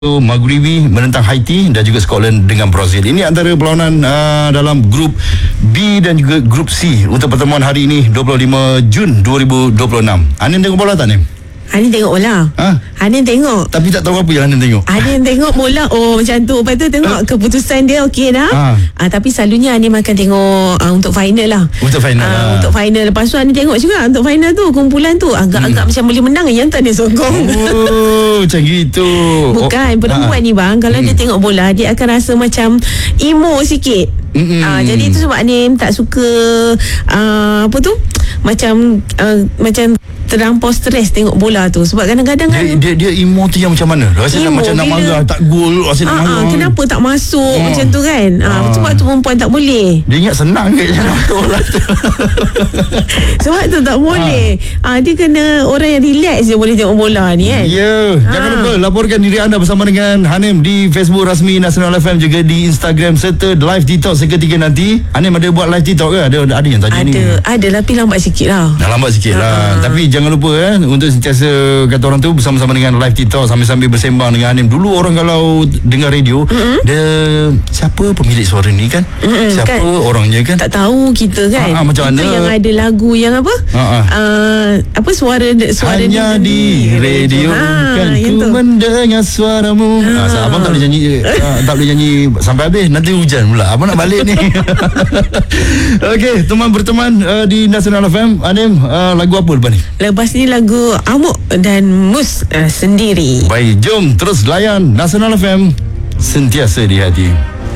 Maghribi menentang Haiti dan juga Scotland dengan Brazil. Ini antara perlawanan dalam grup B dan juga grup C untuk pertemuan hari ini 25 Jun 2026. Anin tengok bola tak ni? Hanin tengok bola. Hanin tengok. Tapi tak tahu apa yang Hanin tengok. Hanin tengok bola. Oh macam tu. Lepas tu tengok keputusan dia okey dah. Tapi selalunya Hanin akan tengok untuk final lah. Untuk final untuk final. Lepas tu Hanin tengok juga untuk final tu. Kumpulan tu agak-agak macam boleh menang. Yang tak dia sokong. Oh macam gitu. Bukan perempuan ni bang. Kalau dia tengok bola, dia akan rasa macam emo sikit. Jadi itu sebab Hanin tak suka apa tu, macam terlampau stres tengok bola tu. Sebab kadang-kadang dia emo tu yang macam mana? Rasa emo, macam nak marah, tak gol, rasa nak marah. Kenapa tak masuk macam tu kan? Sebab tu perempuan tak boleh. Dia ingat senang ke macam nak bola tu. Sebab tu tak boleh. Dia kena orang yang relax je boleh tengok bola ni kan. Jangan lupa laporkan diri anda bersama dengan Hanim di Facebook rasmi Nasional FM, juga di Instagram serta live TikTok seketika nanti. Hanim ada buat live TikTok ke? Ada yang tanya ni. Ada tapi lambat sikit lah. Lambat sikit lah. Tapi jangan lupa untuk sentiasa kata orang tu bersama-sama dengan live TikTok sambil-sambil bersembang dengan Hanim. Dulu orang kalau dengar radio, dia siapa pemilik suara ni kan? Siapa kan? Orangnya kan? Tak tahu kita kan. Macam mana? Itu yang ada lagu yang apa? Apa suara hanya di radio kan ku mendengar suaramu. Abang tak boleh nyanyi tak boleh nyanyi sampai habis, nanti hujan pula. Abang nak balik ni. Okey, teman berteman di Nasional FM. Hanim, lagu apa lepas ni? Lepas ni lagu Amuk dan Mus Sendiri. Baik, jom terus layan Nasional FM, sentiasa di hati.